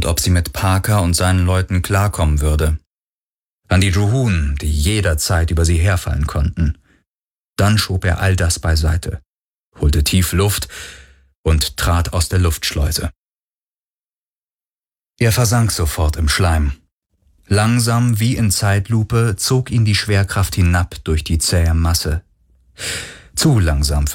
und ob sie mit Parker und seinen Leuten klarkommen würde. An die Juhun, die jederzeit über sie herfallen konnten. Dann schob er all das beiseite, holte tief Luft und trat aus der Luftschleuse. Er versank sofort im Schleim. Langsam wie in Zeitlupe zog ihn die Schwerkraft hinab durch die zähe Masse. Zu langsam